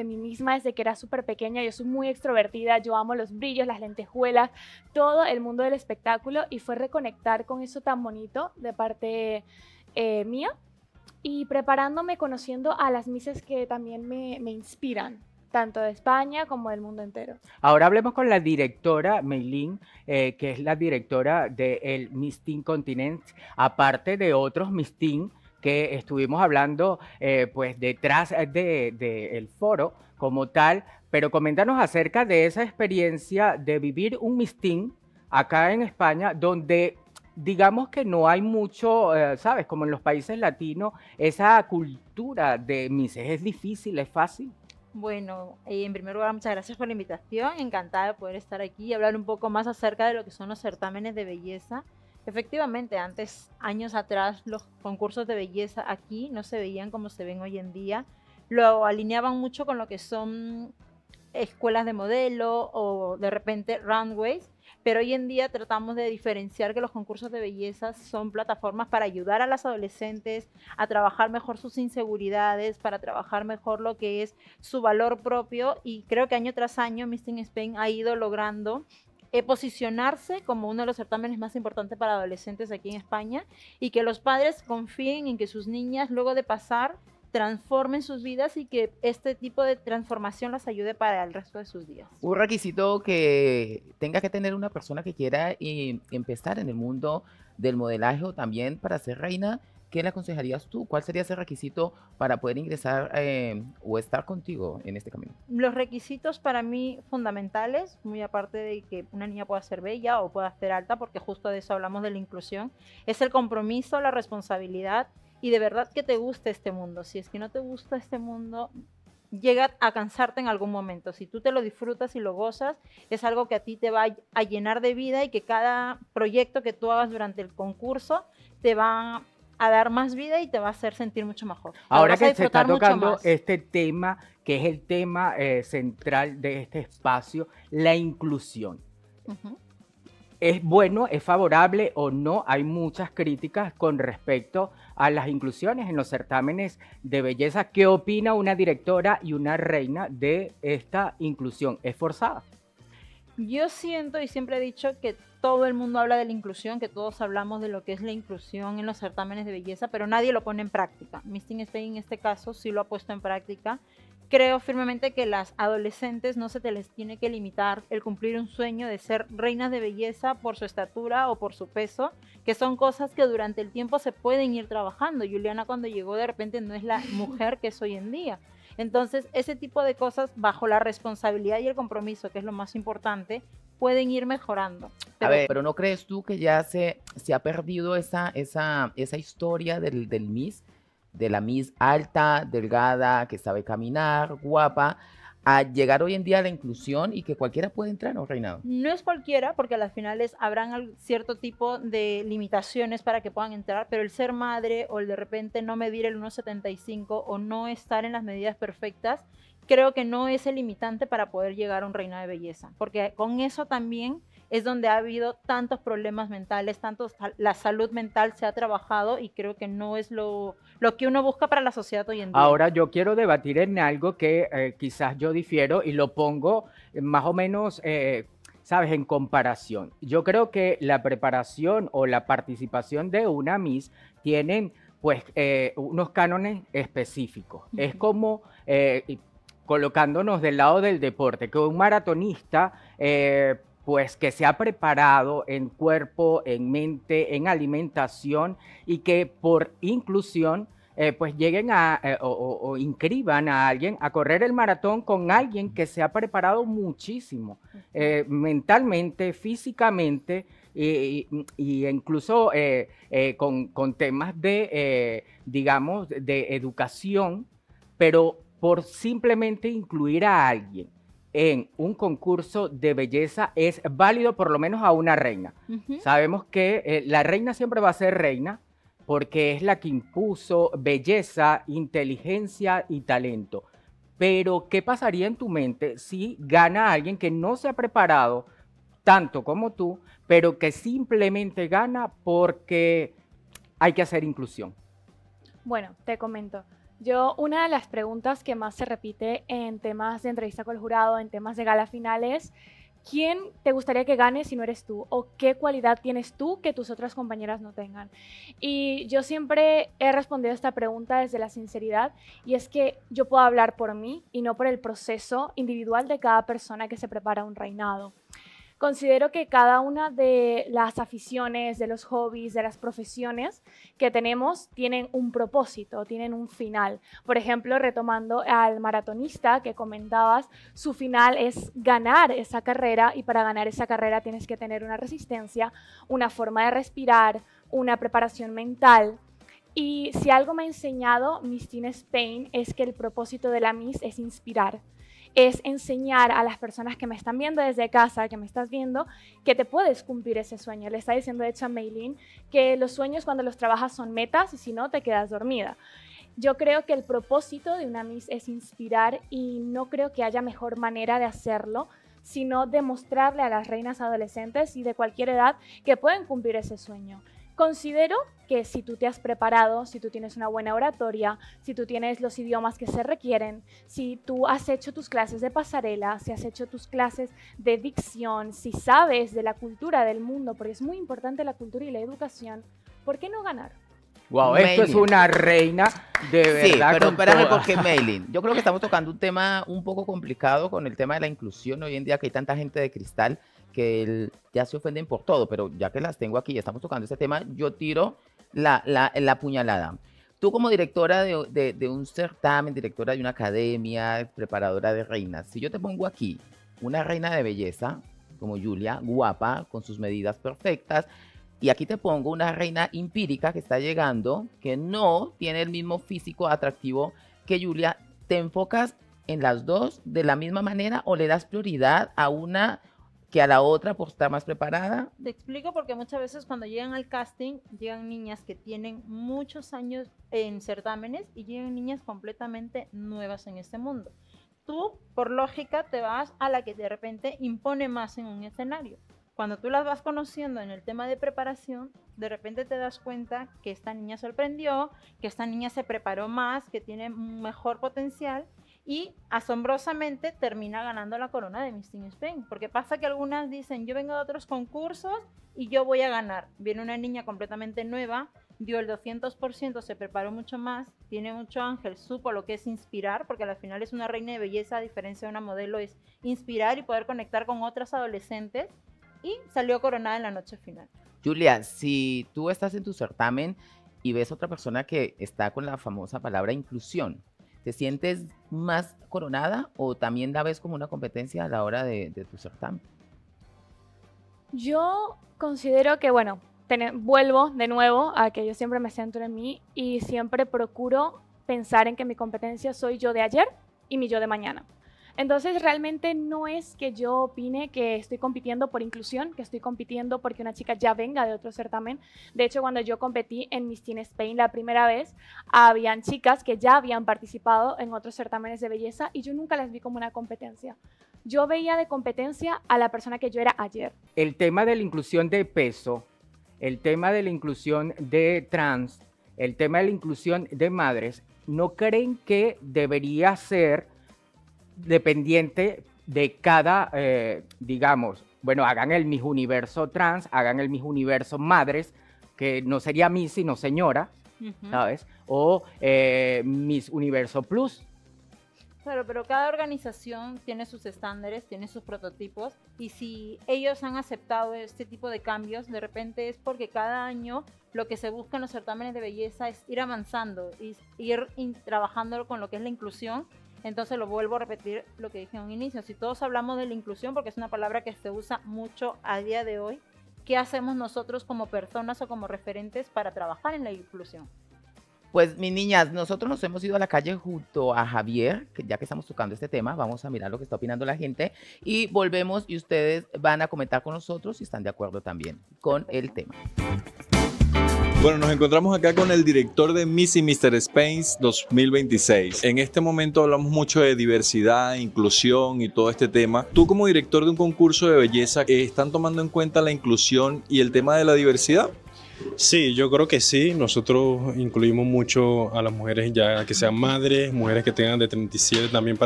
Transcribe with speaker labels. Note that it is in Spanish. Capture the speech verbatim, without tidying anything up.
Speaker 1: de mí misma desde que era súper pequeña. Yo soy muy extrovertida, yo amo los brillos, las lentejuelas, todo el mundo del espectáculo, y fue reconectar con eso tan bonito de parte eh, mía, y preparándome, conociendo a las misses que también me, me inspiran, tanto de España como del mundo entero.
Speaker 2: Ahora hablemos con la directora Meilín, eh, que es la directora del Miss Teen Continent, aparte de otros Miss Teen que estuvimos hablando eh, pues detrás del de, de el foro como tal, pero coméntanos acerca de esa experiencia de vivir un Miss Teen acá en España, donde digamos que no hay mucho, eh, ¿sabes? Como en los países latinos, esa cultura de Misses es difícil, es fácil.
Speaker 3: Bueno, eh, en primer lugar, muchas gracias por la invitación. Encantada de poder estar aquí y hablar un poco más acerca de lo que son los certámenes de belleza. Efectivamente, antes, años atrás, los concursos de belleza aquí no se veían como se ven hoy en día. Lo alineaban mucho con lo que son escuelas de modelo o de repente runways, pero hoy en día tratamos de diferenciar que los concursos de belleza son plataformas para ayudar a las adolescentes a trabajar mejor sus inseguridades, para trabajar mejor lo que es su valor propio, y creo que año tras año Miss Teen Spain ha ido logrando eh, posicionarse como uno de los certámenes más importantes para adolescentes aquí en España, y que los padres confíen en que sus niñas, luego de pasar, transformen sus vidas y que este tipo de transformación las ayude para el resto de sus días.
Speaker 4: Un requisito que tenga que tener una persona que quiera eh, empezar en el mundo del modelaje o también para ser reina, ¿qué le aconsejarías tú? ¿Cuál sería ese requisito para poder ingresar eh, o estar contigo en este camino?
Speaker 3: Los requisitos para mí fundamentales, muy aparte de que una niña pueda ser bella o pueda ser alta, porque justo de eso hablamos de la inclusión, es el compromiso, la responsabilidad y de verdad que te guste este mundo. Si es que no te gusta este mundo, llega a cansarte en algún momento. Si tú te lo disfrutas y lo gozas, es algo que a ti te va a llenar de vida y que cada proyecto que tú hagas durante el concurso te va a dar más vida y te va a hacer sentir mucho mejor.
Speaker 2: Ahora que se está tocando este tema, que es el tema eh, central de este espacio, la inclusión. Uh-huh. ¿Es bueno, es favorable o no? Hay muchas críticas con respecto a las inclusiones en los certámenes de belleza. ¿Qué opina una directora y una reina de esta inclusión? ¿Es forzada?
Speaker 3: Yo siento y siempre he dicho que todo el mundo habla de la inclusión, que todos hablamos de lo que es la inclusión en los certámenes de belleza, pero nadie lo pone en práctica. Miss Teen Spain en este caso sí lo ha puesto en práctica. Creo firmemente que las adolescentes no se te les tiene que limitar el cumplir un sueño de ser reinas de belleza por su estatura o por su peso, que son cosas que durante el tiempo se pueden ir trabajando. Juliana, cuando llegó, de repente no es la mujer que es hoy en día. Entonces, ese tipo de cosas, bajo la responsabilidad y el compromiso, que es lo más importante, pueden ir mejorando.
Speaker 4: Pero, a ver, pero ¿no crees tú que ya se, se ha perdido esa, esa, esa historia del, del Miss? De la Miss alta, delgada, que sabe caminar, guapa, a llegar hoy en día a la inclusión y que cualquiera puede entrar, ¿no, Reinado?
Speaker 3: No es cualquiera, porque a las finales habrán cierto tipo de limitaciones para que puedan entrar, pero el ser madre o el de repente no medir el uno setenta y cinco o no estar en las medidas perfectas, creo que no es el limitante para poder llegar a un reinado de belleza, porque con eso también es donde ha habido tantos problemas mentales, tantos, la salud mental se ha trabajado y creo que no es lo, lo que uno busca para la sociedad hoy en día.
Speaker 2: Ahora yo quiero debatir en algo que eh, quizás yo difiero y lo pongo más o menos, eh, sabes, en comparación. Yo creo que la preparación o la participación de una Miss tienen pues eh, unos cánones específicos. Uh-huh. Es como... Eh, colocándonos del lado del deporte, que un maratonista eh, pues que se ha preparado en cuerpo, en mente, en alimentación y que por inclusión eh, pues lleguen a eh, o, o, o inscriban a alguien a correr el maratón con alguien que se ha preparado muchísimo, eh, mentalmente, físicamente y, y, y incluso eh, eh, con, con temas de, eh, digamos, de educación, pero por simplemente incluir a alguien en un concurso de belleza es válido por lo menos a una reina. Uh-huh. Sabemos que eh, la reina siempre va a ser reina porque es la que impuso belleza, inteligencia y talento. Pero, ¿qué pasaría en tu mente si gana alguien que no se ha preparado tanto como tú, pero que simplemente gana porque hay que hacer inclusión?
Speaker 1: Bueno, te comento. Yo, una de las preguntas que más se repite en temas de entrevista con el jurado, en temas de gala final es, ¿quién te gustaría que gane si no eres tú? ¿O qué cualidad tienes tú que tus otras compañeras no tengan? Y yo siempre he respondido a esta pregunta desde la sinceridad, y es que yo puedo hablar por mí y no por el proceso individual de cada persona que se prepara un reinado. Considero que cada una de las aficiones, de los hobbies, de las profesiones que tenemos tienen un propósito, tienen un final. Por ejemplo, retomando al maratonista que comentabas, su final es ganar esa carrera, y para ganar esa carrera tienes que tener una resistencia, una forma de respirar, una preparación mental. Y si algo me ha enseñado Miss Teen Spain es que el propósito de la Miss es inspirar. Es enseñar a las personas que me están viendo desde casa, que me estás viendo, que te puedes cumplir ese sueño. Le está diciendo de hecho a Meilín que los sueños cuando los trabajas son metas y si no te quedas dormida. Yo creo que el propósito de una Miss es inspirar, y no creo que haya mejor manera de hacerlo sino demostrarle a las reinas adolescentes y de cualquier edad que pueden cumplir ese sueño. Considero que si tú te has preparado, si tú tienes una buena oratoria, si tú tienes los idiomas que se requieren, si tú has hecho tus clases de pasarela, si has hecho tus clases de dicción, si sabes de la cultura del mundo, porque es muy importante la cultura y la educación, ¿por qué no ganar?
Speaker 2: Wow, esto es una reina de verdad.
Speaker 4: Sí, pero
Speaker 2: con
Speaker 4: espérame,
Speaker 2: toda.
Speaker 4: porque Meilín, yo creo que estamos tocando un tema un poco complicado con el tema de la inclusión hoy en día, que hay tanta gente de cristal que el- ya se ofenden por todo, pero ya que las tengo aquí y estamos tocando este tema, yo tiro la, la, la puñalada. Tú como directora de, de- de un certamen, directora de una academia, preparadora de reinas, si yo te pongo aquí una reina de belleza, como Julia, guapa, con sus medidas perfectas, y aquí te pongo una reina empírica que está llegando, que no tiene el mismo físico atractivo que Julia, ¿te enfocas en las dos de la misma manera o le das prioridad a una que a la otra por estar más preparada?
Speaker 3: Te explico porque muchas veces cuando llegan al casting, llegan niñas que tienen muchos años en certámenes y llegan niñas completamente nuevas en este mundo. Tú, por lógica, te vas a la que de repente impone más en un escenario. Cuando tú las vas conociendo en el tema de preparación, de repente te das cuenta que esta niña sorprendió, que esta niña se preparó más, que tiene un mejor potencial, y asombrosamente termina ganando la corona de Miss Teen Spain, porque pasa que algunas dicen, yo vengo de otros concursos y yo voy a ganar. Viene una niña completamente nueva, dio el doscientos por ciento, se preparó mucho más, tiene mucho ángel, supo lo que es inspirar, porque al final es una reina de belleza, a diferencia de una modelo, es inspirar y poder conectar con otras adolescentes, y salió coronada en la noche final.
Speaker 4: Julia, si tú estás en tu certamen y ves otra persona que está con la famosa palabra inclusión, ¿te sientes más coronada o también la ves como una competencia a la hora de, de tu certamen?
Speaker 1: Yo considero que, bueno, tener- vuelvo de nuevo a que yo siempre me centro en mí y siempre procuro pensar en que mi competencia soy yo de ayer y mi yo de mañana. Entonces, realmente no es que yo opine que estoy compitiendo por inclusión, que estoy compitiendo porque una chica ya venga de otro certamen. De hecho, cuando yo competí en Miss Teen Spain la primera vez, habían chicas que ya habían participado en otros certámenes de belleza y yo nunca las vi como una competencia. Yo veía de competencia a la persona que yo era ayer.
Speaker 2: El tema de la inclusión de peso, el tema de la inclusión de trans, el tema de la inclusión de madres, ¿no creen que debería ser dependiente de cada, eh, digamos, bueno, hagan el Miss Universo trans, hagan el Miss Universo madres, que no sería Miss sino señora,
Speaker 3: Ujú.
Speaker 2: ¿sabes? O eh, Miss Universo Plus.
Speaker 3: Claro, pero cada organización tiene sus estándares, tiene sus prototipos, y si ellos han aceptado este tipo de cambios, de repente es porque cada año lo que se busca en los certámenes de belleza es ir avanzando, y ir in- trabajando con lo que es la inclusión. Entonces lo vuelvo a repetir lo que dije en un inicio, si todos hablamos de la inclusión, porque es una palabra que se usa mucho a día de hoy, ¿qué hacemos nosotros como personas o como referentes para trabajar en la inclusión?
Speaker 4: Pues mis niñas, nosotros nos hemos ido a la calle junto a Javier, que ya que estamos tocando este tema, vamos a mirar lo que está opinando la gente y volvemos y ustedes van a comentar con nosotros si están de acuerdo también con el tema.
Speaker 5: Bueno, nos encontramos acá con el director de Miss y míster Spain dos mil veintiséis. En este momento hablamos mucho de diversidad, inclusión y todo este tema. Tú como director de un concurso de belleza, ¿están tomando en cuenta la inclusión y el tema de la diversidad?
Speaker 6: Sí, yo creo que sí. Nosotros incluimos mucho a las mujeres ya que sean madres, mujeres que tengan de treinta y siete también para